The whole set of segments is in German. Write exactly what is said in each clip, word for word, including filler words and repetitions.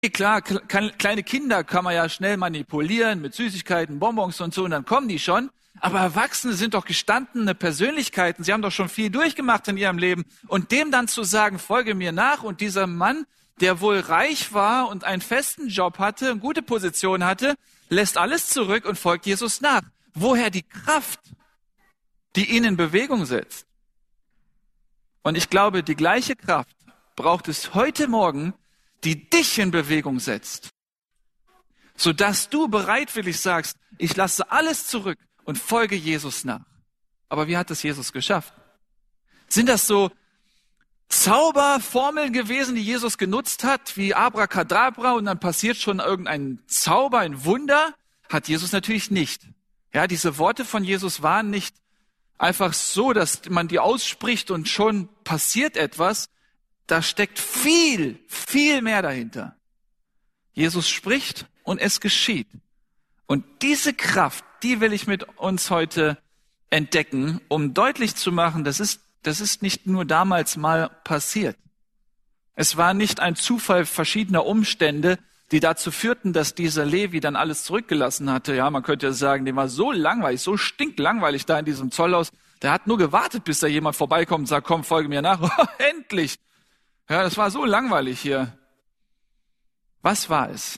klar, kleine Kinder kann man ja schnell manipulieren mit Süßigkeiten, Bonbons und so, und dann kommen die schon. Aber Erwachsene sind doch gestandene Persönlichkeiten. Sie haben doch schon viel durchgemacht in ihrem Leben. Und dem dann zu sagen, folge mir nach, und dieser Mann, der wohl reich war und einen festen Job hatte, eine gute Position hatte, lässt alles zurück und folgt Jesus nach. Woher die Kraft, die ihn in Bewegung setzt? Und ich glaube, die gleiche Kraft braucht es heute Morgen, die dich in Bewegung setzt, sodass du bereitwillig sagst, ich lasse alles zurück und folge Jesus nach. Aber wie hat es Jesus geschafft? Sind das so Zauberformeln gewesen, die Jesus genutzt hat, wie Abracadabra, und dann passiert schon irgendein Zauber, ein Wunder? Hat Jesus natürlich nicht. Ja, diese Worte von Jesus waren nicht einfach so, dass man die ausspricht und schon passiert etwas. Da steckt viel, viel mehr dahinter. Jesus spricht und es geschieht. Und diese Kraft, die will ich mit uns heute entdecken, um deutlich zu machen, das ist, das ist nicht nur damals mal passiert. Es war nicht ein Zufall verschiedener Umstände, die dazu führten, dass dieser Levi dann alles zurückgelassen hatte. Ja, man könnte ja sagen, dem war so langweilig, so stinklangweilig da in diesem Zollhaus. Der hat nur gewartet, bis da jemand vorbeikommt und sagt, komm, folge mir nach. Endlich! Ja, das war so langweilig hier. Was war es?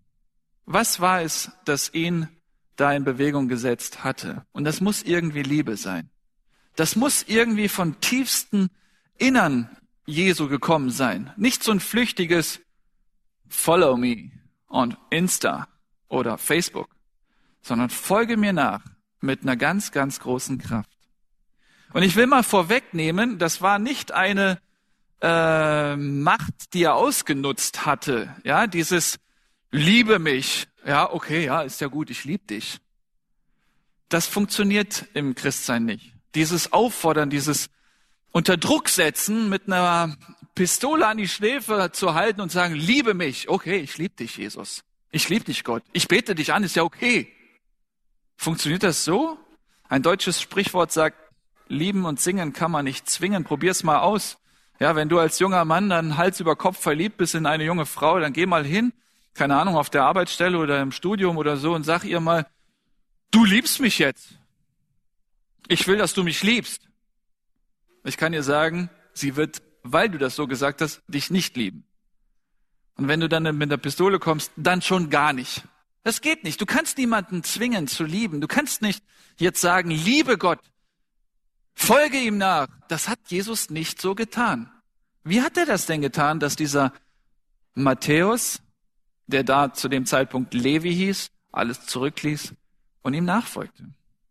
Was war es, das ihn da in Bewegung gesetzt hatte? Und das muss irgendwie Liebe sein. Das muss irgendwie von tiefstem Innern Jesu gekommen sein. Nicht so ein flüchtiges Follow me on Insta oder Facebook, sondern folge mir nach mit einer ganz, ganz großen Kraft. Und ich will mal vorwegnehmen, das war nicht eine äh, Macht, die er ausgenutzt hatte. Ja, dieses Liebe mich. Ja, okay, ja, ist ja gut, ich liebe dich. Das funktioniert im Christsein nicht. Dieses Auffordern, dieses unter Druck setzen, mit einer Pistole an die Schläfe zu halten und sagen, liebe mich. Okay, ich liebe dich, Jesus. Ich liebe dich, Gott. Ich bete dich an, ist ja okay. Funktioniert das so? Ein deutsches Sprichwort sagt, lieben und singen kann man nicht zwingen. Probier's mal aus. Ja, wenn du als junger Mann dann Hals über Kopf verliebt bist in eine junge Frau, dann geh mal hin, keine Ahnung, auf der Arbeitsstelle oder im Studium oder so, und sag ihr mal, du liebst mich jetzt. Ich will, dass du mich liebst. Ich kann ihr sagen, sie wird, weil du das so gesagt hast, dich nicht lieben. Und wenn du dann mit der Pistole kommst, dann schon gar nicht. Das geht nicht. Du kannst niemanden zwingen zu lieben. Du kannst nicht jetzt sagen, liebe Gott, folge ihm nach. Das hat Jesus nicht so getan. Wie hat er das denn getan, dass dieser Matthäus, der da zu dem Zeitpunkt Levi hieß, alles zurückließ und ihm nachfolgte?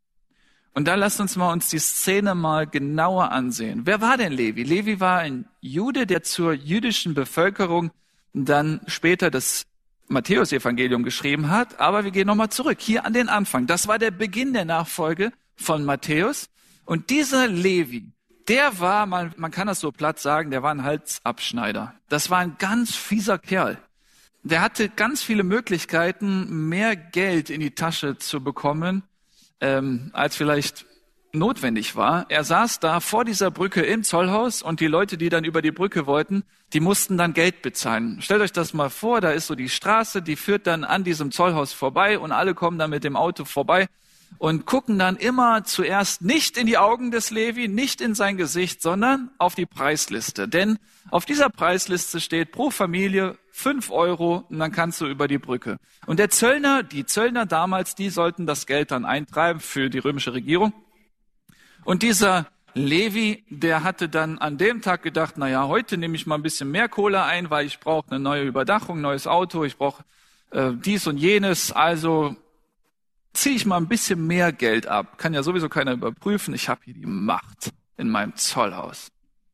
Und da lasst uns mal uns die Szene mal genauer ansehen. Wer war denn Levi? Levi war ein Jude, der zur jüdischen Bevölkerung dann später das Matthäus-Evangelium geschrieben hat. Aber wir gehen nochmal zurück, hier an den Anfang. Das war der Beginn der Nachfolge von Matthäus. Und dieser Levi, der war, man, man kann das so platt sagen, der war ein Halsabschneider. Das war ein ganz fieser Kerl. Der hatte ganz viele Möglichkeiten, mehr Geld in die Tasche zu bekommen, ähm, als vielleicht notwendig war. Er saß da vor dieser Brücke im Zollhaus, und die Leute, die dann über die Brücke wollten, die mussten dann Geld bezahlen. Stellt euch das mal vor, da ist so die Straße, die führt dann an diesem Zollhaus vorbei, und alle kommen dann mit dem Auto vorbei und gucken dann immer zuerst nicht in die Augen des Levi, nicht in sein Gesicht, sondern auf die Preisliste. Denn auf dieser Preisliste steht pro Familie fünf Euro, und dann kannst du über die Brücke. Und der Zöllner, die Zöllner damals, die sollten das Geld dann eintreiben für die römische Regierung. Und dieser Levi, der hatte dann an dem Tag gedacht, na ja, heute nehme ich mal ein bisschen mehr Kohle ein, weil ich brauche eine neue Überdachung, ein neues Auto, ich brauche äh, dies und jenes, also ziehe ich mal ein bisschen mehr Geld ab. Kann ja sowieso keiner überprüfen. Ich habe hier die Macht in meinem Zollhaus.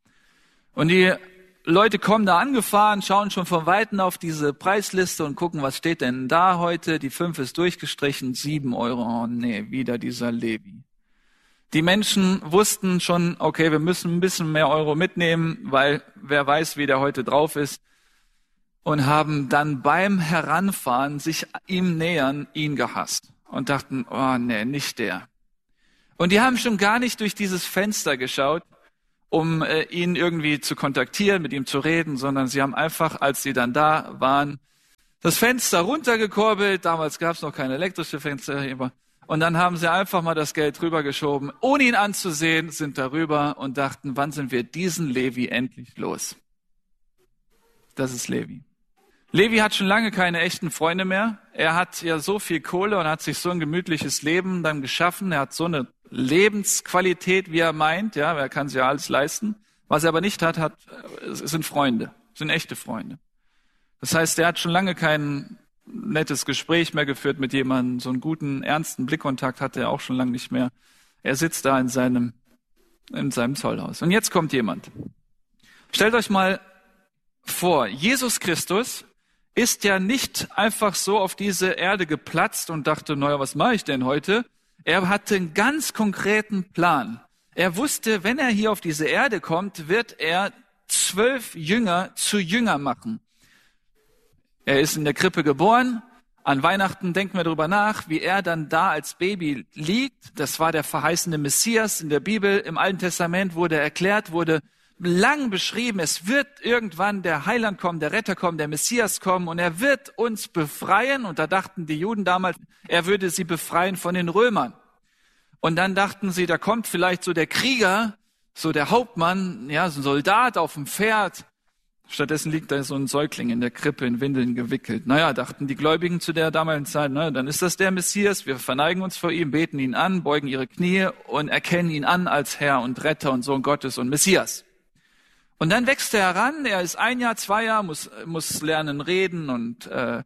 Und die Leute kommen da angefahren, schauen schon von Weitem auf diese Preisliste und gucken, was steht denn da heute? Die fünf ist durchgestrichen, sieben Euro. Oh nee, wieder dieser Levi. Die Menschen wussten schon, okay, wir müssen ein bisschen mehr Euro mitnehmen, weil wer weiß, wie der heute drauf ist. Und haben dann beim Heranfahren, sich ihm nähern, ihn gehasst. Und dachten, oh nee, nicht der. Und die haben schon gar nicht durch dieses Fenster geschaut, um äh, ihn irgendwie zu kontaktieren, mit ihm zu reden, sondern sie haben einfach, als sie dann da waren, das Fenster runtergekurbelt. Damals gab es noch keine elektrische Fensterheber. Und dann haben sie einfach mal das Geld rübergeschoben, ohne ihn anzusehen, sind darüber und dachten, wann sind wir diesen Levi endlich los? Das ist Levi. Levi hat schon lange keine echten Freunde mehr. Er hat ja so viel Kohle und hat sich so ein gemütliches Leben dann geschaffen. Er hat so eine Lebensqualität, wie er meint. Ja, er kann sich ja alles leisten. Was er aber nicht hat, hat sind Freunde, sind echte Freunde. Das heißt, er hat schon lange kein nettes Gespräch mehr geführt mit jemandem. So einen guten, ernsten Blickkontakt hatte er auch schon lange nicht mehr. Er sitzt da in seinem, in seinem Zollhaus. Und jetzt kommt jemand. Stellt euch mal vor, Jesus Christus ist ja nicht einfach so auf diese Erde geplatzt und dachte, naja, was mache ich denn heute? Er hatte einen ganz konkreten Plan. Er wusste, wenn er hier auf diese Erde kommt, wird er zwölf Jünger zu Jünger machen. Er ist in der Krippe geboren. An Weihnachten denken wir darüber nach, wie er dann da als Baby liegt. Das war der verheißene Messias in der Bibel. Im Alten Testament wurde erklärt, wurde lang beschrieben, es wird irgendwann der Heiland kommen, der Retter kommen, der Messias kommen und er wird uns befreien. Und da dachten die Juden damals, er würde sie befreien von den Römern. Und dann dachten sie, da kommt vielleicht so der Krieger, so der Hauptmann, ja, so ein Soldat auf dem Pferd. Stattdessen liegt da so ein Säugling in der Krippe in Windeln gewickelt. Naja, dachten die Gläubigen zu der damaligen Zeit, na, dann ist das der Messias, wir verneigen uns vor ihm, beten ihn an, beugen ihre Knie und erkennen ihn an als Herr und Retter und Sohn Gottes und Messias. Und dann wächst er heran, er ist ein Jahr, zwei Jahre, muss, muss lernen reden und äh,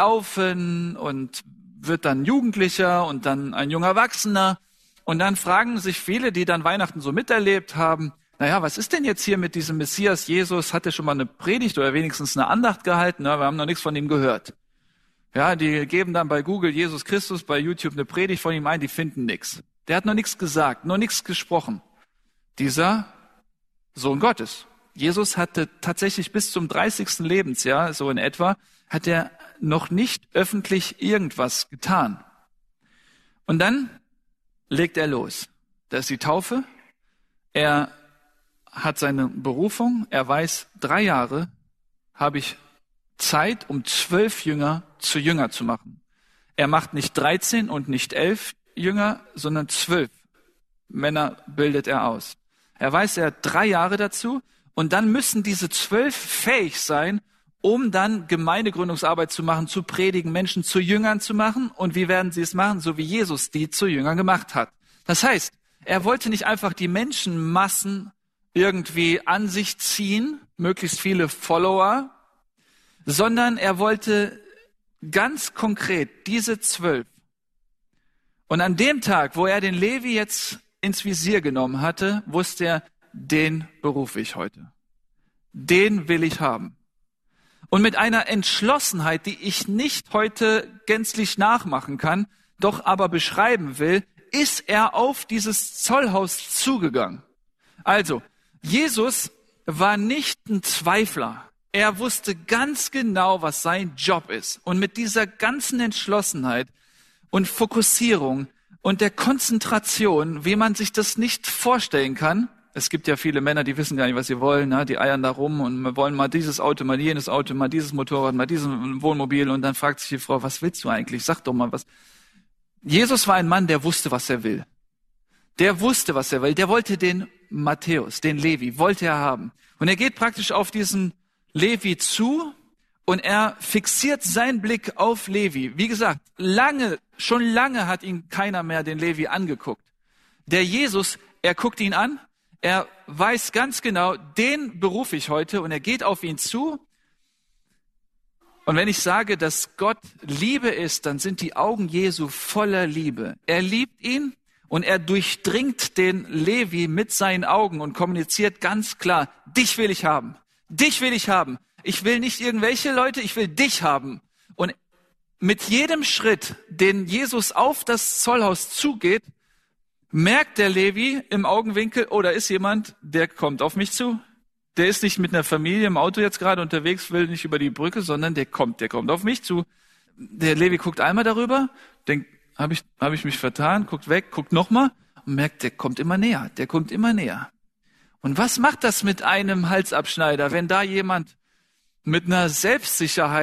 laufen und wird dann Jugendlicher und dann ein junger Erwachsener. Und dann fragen sich viele, die dann Weihnachten so miterlebt haben, naja, was ist denn jetzt hier mit diesem Messias Jesus? Hat er schon mal eine Predigt oder wenigstens eine Andacht gehalten? Na, wir haben noch nichts von ihm gehört. Ja, die geben dann bei Google Jesus Christus, bei YouTube eine Predigt von ihm ein, die finden nichts. Der hat noch nichts gesagt, noch nichts gesprochen. Dieser Sohn Gottes. Jesus hatte tatsächlich bis zum dreißigsten Lebensjahr, so in etwa, hat er noch nicht öffentlich irgendwas getan. Und dann legt er los. Da ist die Taufe. Er hat seine Berufung. Er weiß, drei Jahre habe ich Zeit, um zwölf Jünger zu Jünger zu machen. Er macht nicht dreizehn und nicht elf Jünger, sondern zwölf Männer bildet er aus. Er weiß, er hat drei Jahre dazu. Und dann müssen diese zwölf fähig sein, um dann Gemeindegründungsarbeit zu machen, zu predigen, Menschen zu Jüngern zu machen. Und wie werden sie es machen? So wie Jesus die zu Jüngern gemacht hat. Das heißt, er wollte nicht einfach die Menschenmassen irgendwie an sich ziehen, möglichst viele Follower, sondern er wollte ganz konkret diese zwölf. Und an dem Tag, wo er den Levi jetzt ins Visier genommen hatte, wusste er, den berufe ich heute. Den will ich haben. Und mit einer Entschlossenheit, die ich nicht heute gänzlich nachmachen kann, doch aber beschreiben will, ist er auf dieses Zollhaus zugegangen. Also, Jesus war nicht ein Zweifler. Er wusste ganz genau, was sein Job ist. Und mit dieser ganzen Entschlossenheit und Fokussierung und der Konzentration, wie man sich das nicht vorstellen kann. Es gibt ja viele Männer, die wissen gar nicht, was sie wollen. Ne? Die eiern da rum und wollen mal dieses Auto, mal jenes Auto, mal dieses Motorrad, mal dieses Wohnmobil. Und dann fragt sich die Frau, was willst du eigentlich? Sag doch mal was. Jesus war ein Mann, der wusste, was er will. Der wusste, was er will. Der wollte den Matthäus, den Levi, wollte er haben. Und er geht praktisch auf diesen Levi zu und er fixiert seinen Blick auf Levi. Wie gesagt, lange, schon lange hat ihn keiner mehr den Levi angeguckt. Der Jesus, er guckt ihn an, er weiß ganz genau, den berufe ich heute und er geht auf ihn zu. Und wenn ich sage, dass Gott Liebe ist, dann sind die Augen Jesu voller Liebe. Er liebt ihn und er durchdringt den Levi mit seinen Augen und kommuniziert ganz klar, dich will ich haben, dich will ich haben. Ich will nicht irgendwelche Leute, ich will dich haben. Und mit jedem Schritt, den Jesus auf das Zollhaus zugeht, merkt der Levi im Augenwinkel, oh, da ist jemand, der kommt auf mich zu. Der ist nicht mit einer Familie im Auto jetzt gerade unterwegs, will nicht über die Brücke, sondern der kommt, der kommt auf mich zu. Der Levi guckt einmal darüber, denkt, habe ich, hab ich mich vertan, guckt weg, guckt nochmal und merkt, der kommt immer näher, der kommt immer näher. Und was macht das mit einem Halsabschneider, wenn da jemand mit einer Selbstsicherheit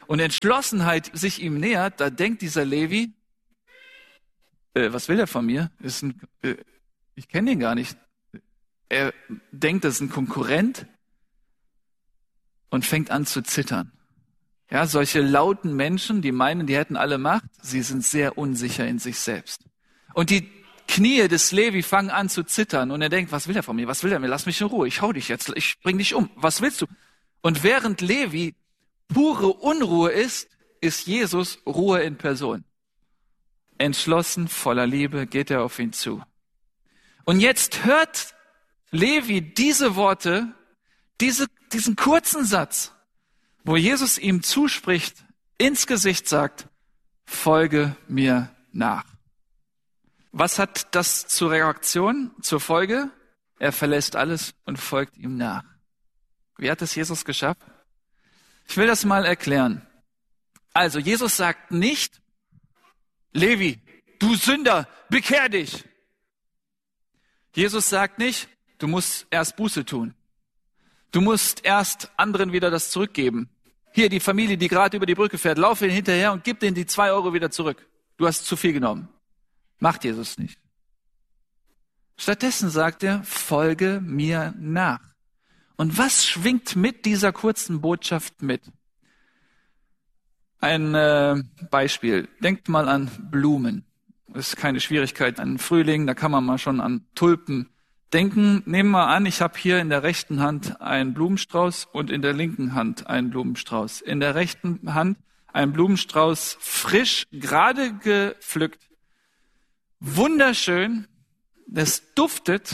und Entschlossenheit sich ihm nähert, da denkt dieser Levi, äh, was will er von mir? Ist ein, äh, ich kenne ihn gar nicht. Er denkt, das ist ein Konkurrent und fängt an zu zittern. Ja, solche lauten Menschen, die meinen, die hätten alle Macht, sie sind sehr unsicher in sich selbst. Und die Knie des Levi fangen an zu zittern und er denkt, was will er von mir? Was will er mir? Lass mich in Ruhe. Ich hau dich jetzt. Ich bring dich um. Was willst du? Und während Levi pure Unruhe ist, ist Jesus Ruhe in Person. Entschlossen, voller Liebe geht er auf ihn zu. Und jetzt hört Levi diese Worte, diese, diesen kurzen Satz, wo Jesus ihm zuspricht, ins Gesicht sagt, folge mir nach. Was hat das zur Reaktion, zur Folge? Er verlässt alles und folgt ihm nach. Wie hat es Jesus geschafft? Ich will das mal erklären. Also, Jesus sagt nicht, Levi, du Sünder, bekehr dich. Jesus sagt nicht, du musst erst Buße tun. Du musst erst anderen wieder das zurückgeben. Hier, die Familie, die gerade über die Brücke fährt, lauf ihnen hinterher und gib denen die zwei Euro wieder zurück. Du hast zu viel genommen. Macht Jesus nicht. Stattdessen sagt er, folge mir nach. Und was schwingt mit dieser kurzen Botschaft mit? Ein äh, Beispiel. Denkt mal an Blumen. Das ist keine Schwierigkeit. An Frühling, da kann man mal schon an Tulpen denken. Nehmen wir an, ich habe hier in der rechten Hand einen Blumenstrauß und in der linken Hand einen Blumenstrauß. In der rechten Hand ein Blumenstrauß frisch, gerade gepflückt. Wunderschön, das duftet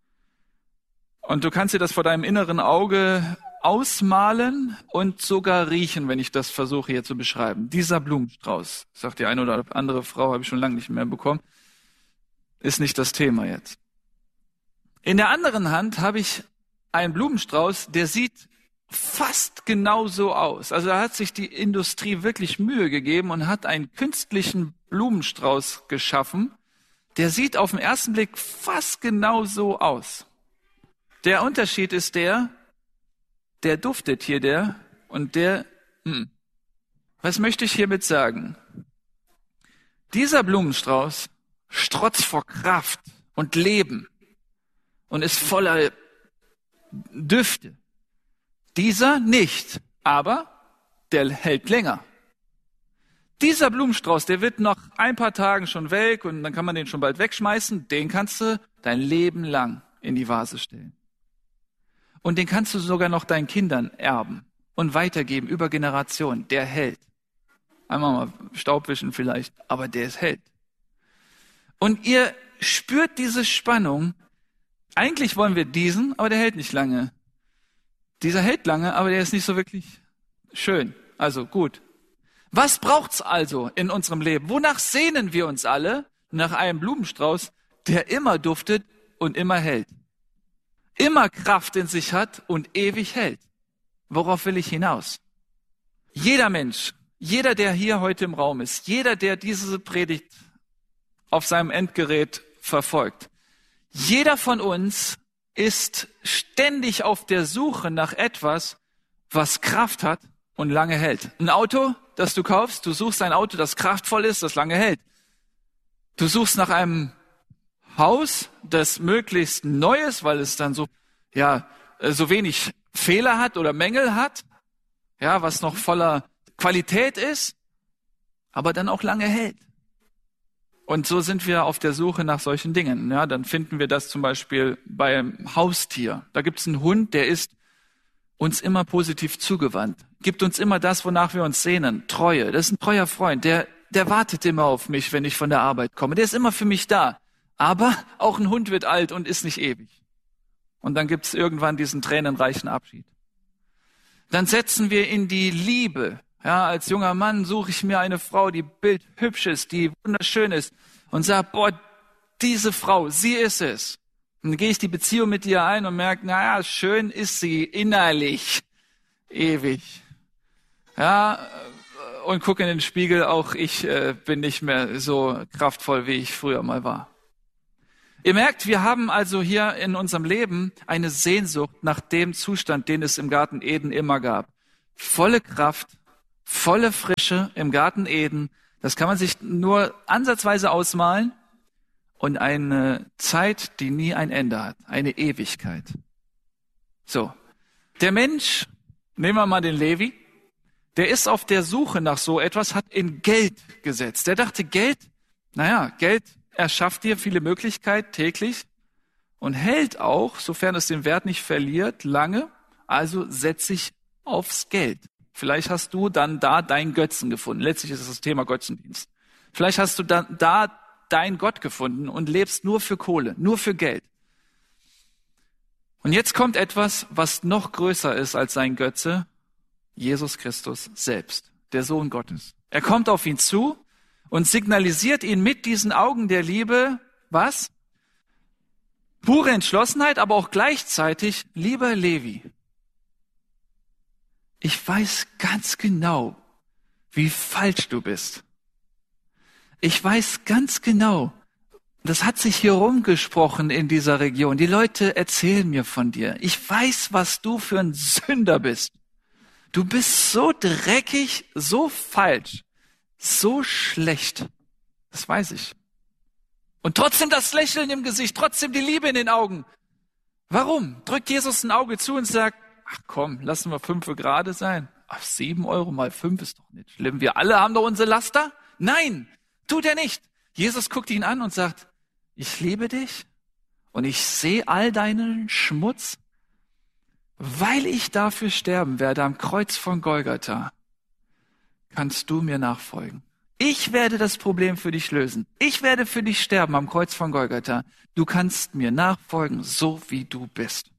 und du kannst dir das vor deinem inneren Auge ausmalen und sogar riechen, wenn ich das versuche hier zu beschreiben. Dieser Blumenstrauß, sagt die eine oder andere Frau, habe ich schon lange nicht mehr bekommen, ist nicht das Thema jetzt. In der anderen Hand habe ich einen Blumenstrauß, der sieht fast genauso aus. Also da hat sich die Industrie wirklich Mühe gegeben und hat einen künstlichen Blumenstrauß geschaffen. Der sieht auf den ersten Blick fast genau so aus. Der Unterschied ist der, der duftet hier, der, und der, hm. Was möchte ich hiermit sagen? Dieser Blumenstrauß strotzt vor Kraft und Leben und ist voller Düfte. Dieser nicht, aber der hält länger. Dieser Blumenstrauß, der wird nach ein paar Tagen schon welk und dann kann man den schon bald wegschmeißen. Den kannst du dein Leben lang in die Vase stellen. Und den kannst du sogar noch deinen Kindern erben und weitergeben über Generationen. Der hält. Einmal mal Staubwischen vielleicht, aber der hält. Und ihr spürt diese Spannung. Eigentlich wollen wir diesen, aber der hält nicht lange. Dieser hält lange, aber der ist nicht so wirklich schön. Also gut. Was braucht's also in unserem Leben? Wonach sehnen wir uns alle? Nach einem Blumenstrauß, der immer duftet und immer hält. Immer Kraft in sich hat und ewig hält. Worauf will ich hinaus? Jeder Mensch, jeder, der hier heute im Raum ist, jeder, der diese Predigt auf seinem Endgerät verfolgt, jeder von uns ist ständig auf der Suche nach etwas, was Kraft hat und lange hält. Ein Auto, das du kaufst, du suchst ein Auto, das kraftvoll ist, das lange hält. Du suchst nach einem Haus, das möglichst neu ist, weil es dann so, ja, so wenig Fehler hat oder Mängel hat, ja, was noch voller Qualität ist, aber dann auch lange hält. Und so sind wir auf der Suche nach solchen Dingen. Ja, dann finden wir das zum Beispiel beim Haustier. Da gibt es einen Hund, der ist uns immer positiv zugewandt, gibt uns immer das, wonach wir uns sehnen, Treue. Das ist ein treuer Freund, der, der wartet immer auf mich, wenn ich von der Arbeit komme. Der ist immer für mich da. Aber auch ein Hund wird alt und ist nicht ewig. Und dann gibt es irgendwann diesen tränenreichen Abschied. Dann setzen wir in die Liebe. Ja, als junger Mann suche ich mir eine Frau, die bildhübsch ist, die wunderschön ist und sage, boah, diese Frau, sie ist es. Und dann gehe ich die Beziehung mit ihr ein und merke, naja, schön ist sie innerlich, ewig. Ja, und gucke in den Spiegel, auch ich äh, bin nicht mehr so kraftvoll, wie ich früher mal war. Ihr merkt, wir haben also hier in unserem Leben eine Sehnsucht nach dem Zustand, den es im Garten Eden immer gab. Volle Kraft, volle Frische im Garten Eden. Das kann man sich nur ansatzweise ausmalen. Und eine Zeit, die nie ein Ende hat, eine Ewigkeit. So, der Mensch, nehmen wir mal den Levi, der ist auf der Suche nach so etwas, hat in Geld gesetzt. Der dachte, Geld, naja, Geld erschafft dir viele Möglichkeiten täglich und hält auch, sofern es den Wert nicht verliert, lange. Also setz dich aufs Geld. Vielleicht hast du dann da deinen Götzen gefunden. Letztlich ist es das Thema Götzendienst. Vielleicht hast du dann da dein Gott gefunden und lebst nur für Kohle, nur für Geld. Und jetzt kommt etwas, was noch größer ist als sein Götze, Jesus Christus selbst, der Sohn Gottes. Er kommt auf ihn zu und signalisiert ihn mit diesen Augen der Liebe, was? Pure Entschlossenheit, aber auch gleichzeitig, lieber Levi, ich weiß ganz genau, wie falsch du bist. Ich weiß ganz genau, das hat sich hier rumgesprochen in dieser Region. Die Leute erzählen mir von dir. Ich weiß, was du für ein Sünder bist. Du bist so dreckig, so falsch, so schlecht. Das weiß ich. Und trotzdem das Lächeln im Gesicht, trotzdem die Liebe in den Augen. Warum? Drückt Jesus ein Auge zu und sagt, ach komm, lassen wir fünf gerade sein. Ach, sieben Euro mal fünf ist doch nicht schlimm. Wir alle haben doch unsere Laster. Nein, tut er nicht. Jesus guckt ihn an und sagt, ich liebe dich und ich sehe all deinen Schmutz, weil ich dafür sterben werde am Kreuz von Golgatha. Kannst du mir nachfolgen? Ich werde das Problem für dich lösen. Ich werde für dich sterben am Kreuz von Golgatha. Du kannst mir nachfolgen, so wie du bist.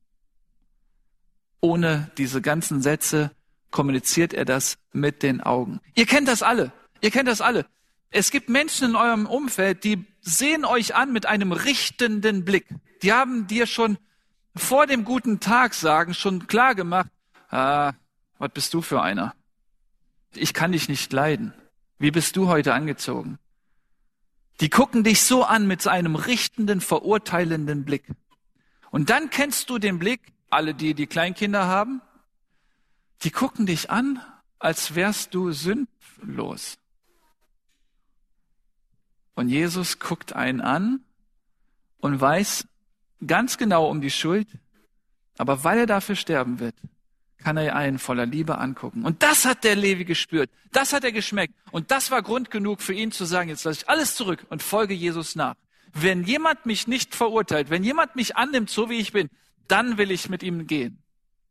Ohne diese ganzen Sätze kommuniziert er das mit den Augen. Ihr kennt das alle. Ihr kennt das alle. Es gibt Menschen in eurem Umfeld, die sehen euch an mit einem richtenden Blick. Die haben dir schon vor dem guten Tag sagen, schon klar gemacht, ah, was bist du für einer? Ich kann dich nicht leiden. Wie bist du heute angezogen? Die gucken dich so an mit einem richtenden, verurteilenden Blick. Und dann kennst du den Blick, alle die, die Kleinkinder haben, die gucken dich an, als wärst du sündlos. Und Jesus guckt einen an und weiß ganz genau um die Schuld, aber weil er dafür sterben wird, kann er einen voller Liebe angucken. Und das hat der Levi gespürt, das hat er geschmeckt. Und das war Grund genug für ihn zu sagen, jetzt lasse ich alles zurück und folge Jesus nach. Wenn jemand mich nicht verurteilt, wenn jemand mich annimmt, so wie ich bin, dann will ich mit ihm gehen.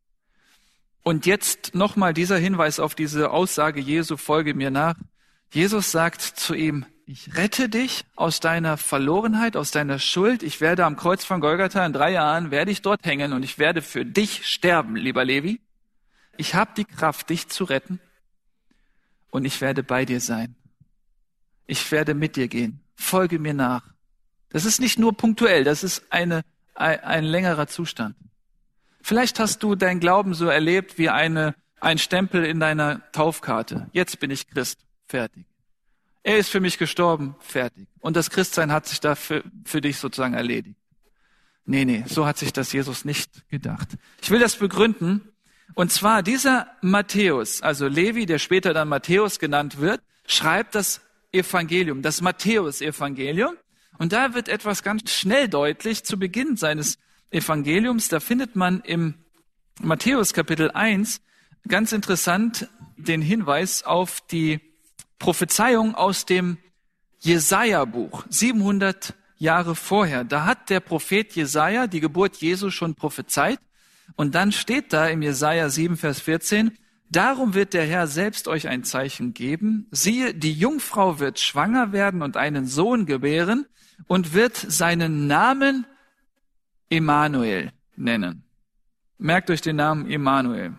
Und jetzt nochmal dieser Hinweis auf diese Aussage Jesu, folge mir nach. Jesus sagt zu ihm, ich rette dich aus deiner Verlorenheit, aus deiner Schuld. Ich werde am Kreuz von Golgatha in drei Jahren, werde ich dort hängen und ich werde für dich sterben, lieber Levi. Ich habe die Kraft, dich zu retten und ich werde bei dir sein. Ich werde mit dir gehen. Folge mir nach. Das ist nicht nur punktuell, das ist eine, ein, ein längerer Zustand. Vielleicht hast du dein Glauben so erlebt wie eine, ein Stempel in deiner Taufkarte. Jetzt bin ich Christ. Fertig. Er ist für mich gestorben. Fertig. Und das Christsein hat sich da für, für dich sozusagen erledigt. Nee, nee, so hat sich das Jesus nicht gedacht. Ich will das begründen. Und zwar dieser Matthäus, also Levi, der später dann Matthäus genannt wird, schreibt das Evangelium, das Matthäus-Evangelium. Und da wird etwas ganz schnell deutlich zu Beginn seines Evangeliums. Da findet man im Matthäus Kapitel eins ganz interessant den Hinweis auf die Prophezeiung aus dem Jesaja-Buch, siebenhundert Jahre vorher. Da hat der Prophet Jesaja die Geburt Jesu schon prophezeit. Und dann steht da im Jesaja sieben, Vers vierzehn, darum wird der Herr selbst euch ein Zeichen geben. Siehe, die Jungfrau wird schwanger werden und einen Sohn gebären und wird seinen Namen Emmanuel nennen. Merkt euch den Namen Emmanuel.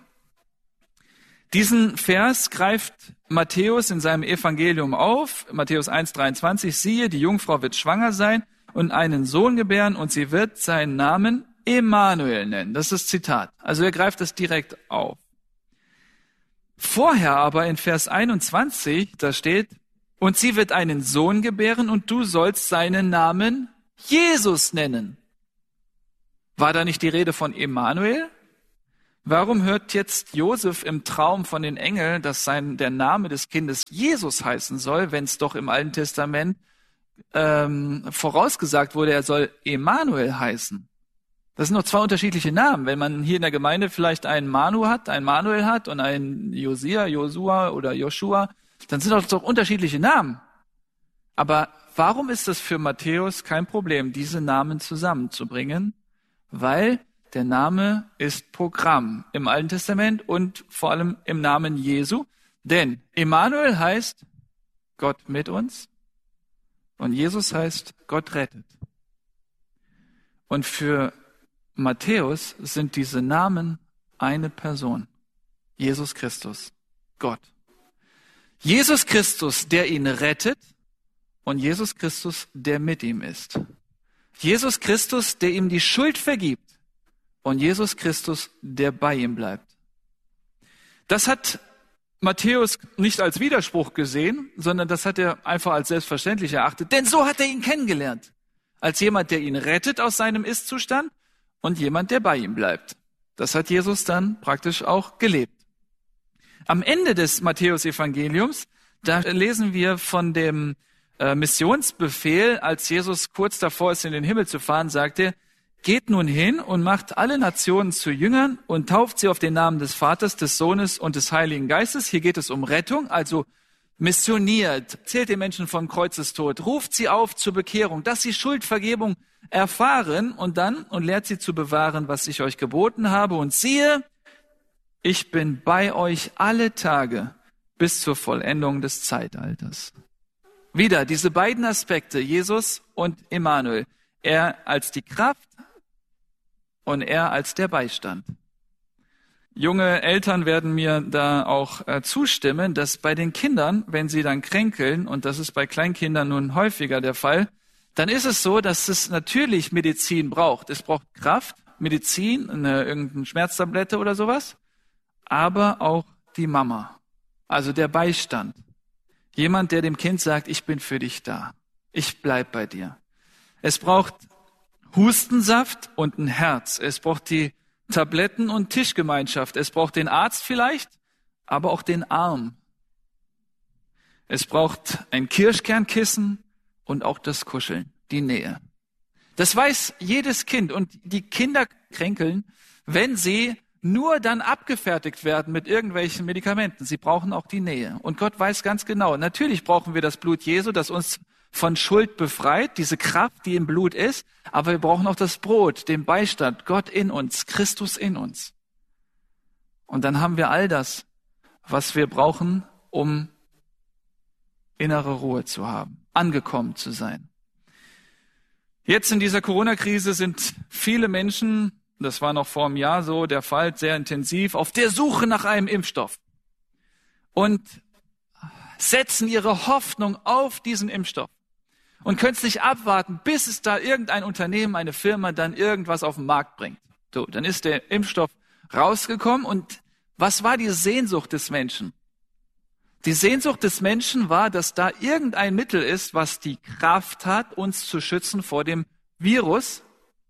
Diesen Vers greift Matthäus in seinem Evangelium auf. Matthäus eins, dreiundzwanzig, siehe, die Jungfrau wird schwanger sein und einen Sohn gebären und sie wird seinen Namen Emmanuel nennen. Das ist das Zitat. Also er greift das direkt auf. Vorher aber in Vers einundzwanzig, da steht, und sie wird einen Sohn gebären und du sollst seinen Namen Jesus nennen. War da nicht die Rede von Emmanuel? Warum hört jetzt Josef im Traum von den Engeln, dass sein, der Name des Kindes Jesus heißen soll, wenn es doch im Alten Testament ähm, vorausgesagt wurde, er soll Emanuel heißen? Das sind noch zwei unterschiedliche Namen. Wenn man hier in der Gemeinde vielleicht einen Manu hat, einen Manuel hat und einen Josia, Josua oder Joshua, dann sind das doch unterschiedliche Namen. Aber warum ist es für Matthäus kein Problem, diese Namen zusammenzubringen? Weil der Name ist Programm im Alten Testament und vor allem im Namen Jesu. Denn Emanuel heißt Gott mit uns und Jesus heißt Gott rettet. Und für Matthäus sind diese Namen eine Person. Jesus Christus, Gott. Jesus Christus, der ihn rettet und Jesus Christus, der mit ihm ist. Jesus Christus, der ihm die Schuld vergibt und Jesus Christus, der bei ihm bleibt. Das hat Matthäus nicht als Widerspruch gesehen, sondern das hat er einfach als selbstverständlich erachtet, denn so hat er ihn kennengelernt. Als jemand, der ihn rettet aus seinem Ist-Zustand und jemand, der bei ihm bleibt. Das hat Jesus dann praktisch auch gelebt. Am Ende des Matthäus-Evangeliums, da lesen wir von dem äh, Missionsbefehl, als Jesus kurz davor ist, in den Himmel zu fahren, sagt er, geht nun hin und macht alle Nationen zu Jüngern und tauft sie auf den Namen des Vaters, des Sohnes und des Heiligen Geistes. Hier geht es um Rettung, also missioniert, zählt den Menschen vom Kreuzestod, ruft sie auf zur Bekehrung, dass sie Schuldvergebung erfahren und dann und lehrt sie zu bewahren, was ich euch geboten habe. Und siehe, ich bin bei euch alle Tage bis zur Vollendung des Zeitalters. Wieder diese beiden Aspekte, Jesus und Emanuel. Er als die Kraft und er als der Beistand. Junge Eltern werden mir da auch äh, zustimmen, dass bei den Kindern, wenn sie dann kränkeln, und das ist bei Kleinkindern nun häufiger der Fall, dann ist es so, dass es natürlich Medizin braucht. Es braucht Kraft, Medizin, eine irgendeine Schmerztablette oder sowas, aber auch die Mama, also der Beistand. Jemand, der dem Kind sagt, ich bin für dich da, ich bleib bei dir. Es braucht Hustensaft und ein Herz. Es braucht die Tabletten- und Tischgemeinschaft. Es braucht den Arzt vielleicht, aber auch den Arm. Es braucht ein Kirschkernkissen und auch das Kuscheln, die Nähe. Das weiß jedes Kind und die Kinder kränkeln, wenn sie nur dann abgefertigt werden mit irgendwelchen Medikamenten. Sie brauchen auch die Nähe. Und Gott weiß ganz genau, natürlich brauchen wir das Blut Jesu, das uns von Schuld befreit, diese Kraft, die im Blut ist, aber wir brauchen auch das Brot, den Beistand, Gott in uns, Christus in uns. Und dann haben wir all das, was wir brauchen, um innere Ruhe zu haben, angekommen zu sein. Jetzt in dieser Corona-Krise sind viele Menschen, das war noch vor einem Jahr so der Fall, sehr intensiv, auf der Suche nach einem Impfstoff und setzen ihre Hoffnung auf diesen Impfstoff und können es nicht abwarten, bis es da irgendein Unternehmen, eine Firma dann irgendwas auf den Markt bringt. So, dann ist der Impfstoff rausgekommen und was war die Sehnsucht des Menschen? Die Sehnsucht des Menschen war, dass da irgendein Mittel ist, was die Kraft hat, uns zu schützen vor dem Virus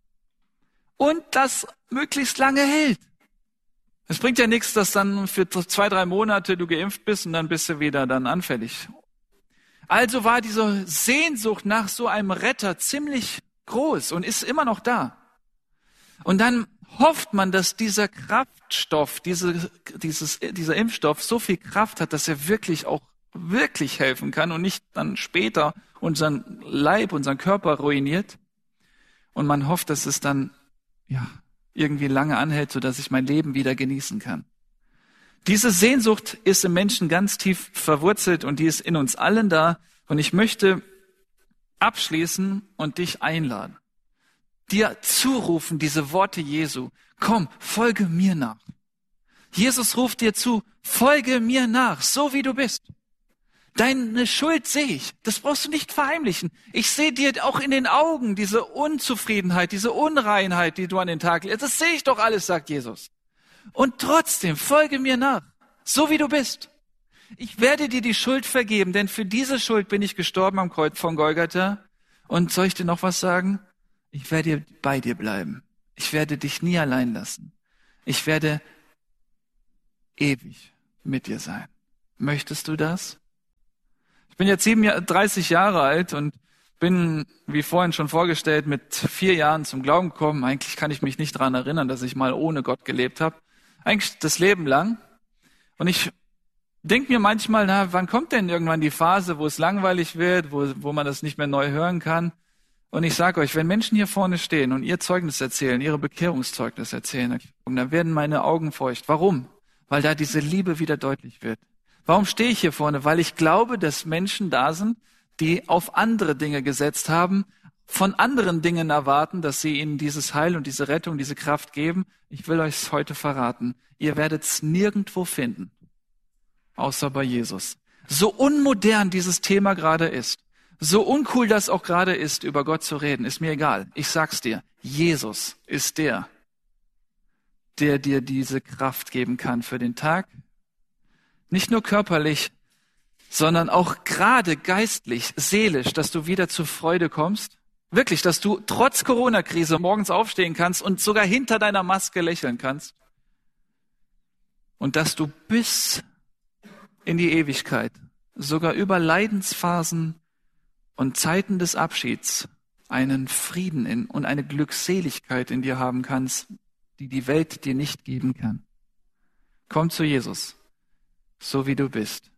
und das möglichst lange hält. Es bringt ja nichts, dass dann für zwei, drei Monate du geimpft bist und dann bist du wieder dann anfällig. Also war diese Sehnsucht nach so einem Retter ziemlich groß und ist immer noch da. Und dann hofft man, dass dieser Kraftstoff, diese, dieses, dieser Impfstoff so viel Kraft hat, dass er wirklich auch wirklich helfen kann und nicht dann später unseren Leib, unseren Körper ruiniert. Und man hofft, dass es dann ja irgendwie lange anhält, sodass ich mein Leben wieder genießen kann. Diese Sehnsucht ist im Menschen ganz tief verwurzelt und die ist in uns allen da. Und ich möchte abschließen und dich einladen, dir zurufen diese Worte Jesu. Komm, folge mir nach. Jesus ruft dir zu, folge mir nach, so wie du bist. Deine Schuld sehe ich, das brauchst du nicht verheimlichen. Ich sehe dir auch in den Augen diese Unzufriedenheit, diese Unreinheit, die du an den Tag legst. Das sehe ich doch alles, sagt Jesus. Und trotzdem, folge mir nach, so wie du bist. Ich werde dir die Schuld vergeben, denn für diese Schuld bin ich gestorben am Kreuz von Golgatha. Und soll ich dir noch was sagen? Ich werde bei dir bleiben. Ich werde dich nie allein lassen. Ich werde ewig mit dir sein. Möchtest du das? Ich bin jetzt siebenunddreißig Jahre alt und bin, wie vorhin schon vorgestellt, mit vier Jahren zum Glauben gekommen. Eigentlich kann ich mich nicht daran erinnern, dass ich mal ohne Gott gelebt habe. Eigentlich das Leben lang. Und ich denke mir manchmal, na, wann kommt denn irgendwann die Phase, wo es langweilig wird, wo, wo man das nicht mehr neu hören kann? Und ich sage euch, wenn Menschen hier vorne stehen und ihr Zeugnis erzählen, ihre Bekehrungszeugnis erzählen, dann werden meine Augen feucht. Warum? Weil da diese Liebe wieder deutlich wird. Warum stehe ich hier vorne? Weil ich glaube, dass Menschen da sind, die auf andere Dinge gesetzt haben, von anderen Dingen erwarten, dass sie ihnen dieses Heil und diese Rettung, diese Kraft geben. Ich will euch es heute verraten. Ihr werdet es nirgendwo finden, außer bei Jesus. So unmodern dieses Thema gerade ist, so uncool das auch gerade ist, über Gott zu reden, ist mir egal. Ich sag's dir, Jesus ist der, der dir diese Kraft geben kann für den Tag. Nicht nur körperlich, sondern auch gerade geistlich, seelisch, dass du wieder zur Freude kommst. Wirklich, dass du trotz Corona-Krise morgens aufstehen kannst und sogar hinter deiner Maske lächeln kannst. Und dass du bis in die Ewigkeit, sogar über Leidensphasen und Zeiten des Abschieds, einen Frieden in und eine Glückseligkeit in dir haben kannst, die die Welt dir nicht geben kann. Komm zu Jesus, so wie du bist.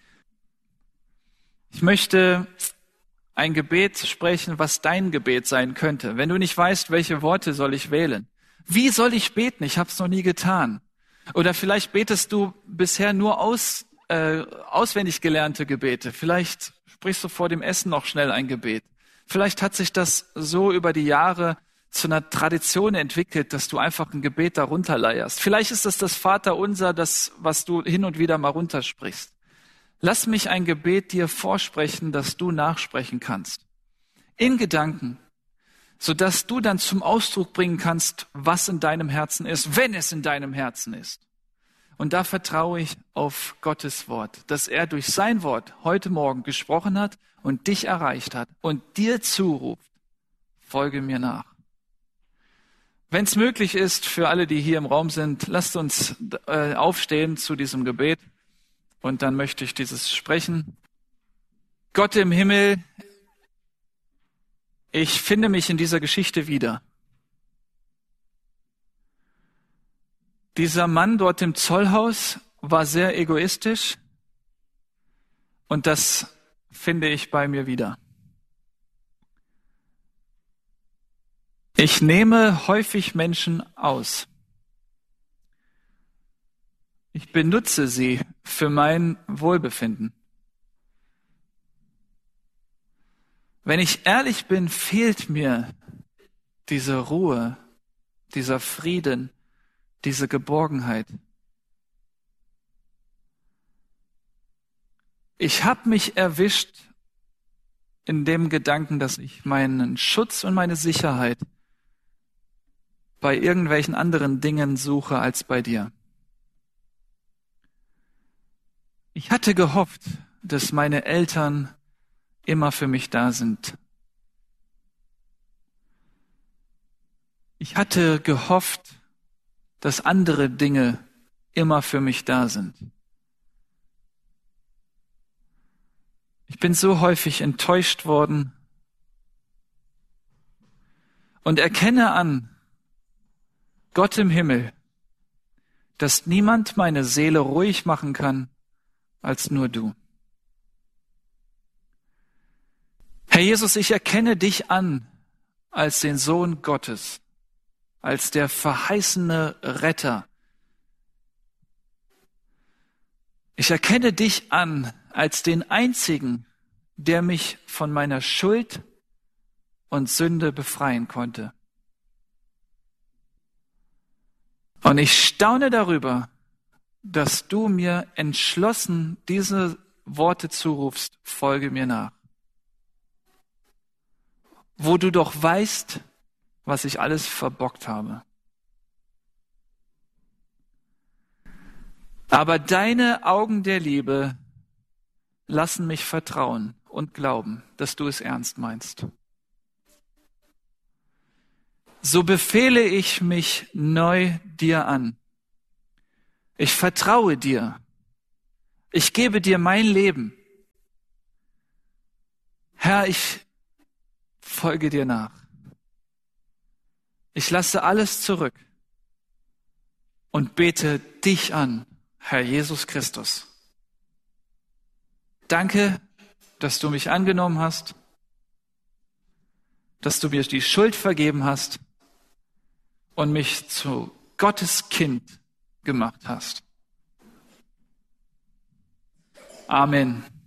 Ich möchte ein Gebet sprechen, was dein Gebet sein könnte. Wenn du nicht weißt, welche Worte soll ich wählen? Wie soll ich beten? Ich habe es noch nie getan. Oder vielleicht betest du bisher nur aus, äh, auswendig gelernte Gebete. Vielleicht sprichst du vor dem Essen noch schnell ein Gebet. Vielleicht hat sich das so über die Jahre zu einer Tradition entwickelt, dass du einfach ein Gebet darunter leierst. Vielleicht ist das das Vaterunser, das, was du hin und wieder mal runtersprichst. Lass mich ein Gebet dir vorsprechen, das du nachsprechen kannst. In Gedanken, sodass du dann zum Ausdruck bringen kannst, was in deinem Herzen ist, wenn es in deinem Herzen ist. Und da vertraue ich auf Gottes Wort, dass er durch sein Wort heute Morgen gesprochen hat und dich erreicht hat und dir zuruft, folge mir nach. Wenn es möglich ist, für alle, die hier im Raum sind, lasst uns äh, aufstehen zu diesem Gebet. Und dann möchte ich dieses sprechen. Gott im Himmel, ich finde mich in dieser Geschichte wieder. Dieser Mann dort im Zollhaus war sehr egoistisch und das finde ich bei mir wieder. Ich nehme häufig Menschen aus. Ich benutze sie für mein Wohlbefinden. Wenn ich ehrlich bin, fehlt mir diese Ruhe, dieser Frieden, diese Geborgenheit. Ich habe mich erwischt in dem Gedanken, dass ich meinen Schutz und meine Sicherheit bei irgendwelchen anderen Dingen suche als bei dir. Ich hatte gehofft, dass meine Eltern immer für mich da sind. Ich hatte gehofft, dass andere Dinge immer für mich da sind. Ich bin so häufig enttäuscht worden und erkenne an, Gott im Himmel, dass niemand meine Seele ruhig machen kann, als nur du. Herr Jesus, ich erkenne dich an als den Sohn Gottes, als der verheißene Retter. Ich erkenne dich an als den einzigen, der mich von meiner Schuld und Sünde befreien konnte. Und ich staune darüber, dass du mir entschlossen diese Worte zurufst, folge mir nach. Wo du doch weißt, was ich alles verbockt habe. Aber deine Augen der Liebe lassen mich vertrauen und glauben, dass du es ernst meinst. So befehle ich mich neu dir an. Ich vertraue dir. Ich gebe dir mein Leben. Herr, ich folge dir nach. Ich lasse alles zurück und bete dich an, Herr Jesus Christus. Danke, dass du mich angenommen hast, dass du mir die Schuld vergeben hast und mich zu Gottes Kind gemacht hast. Amen.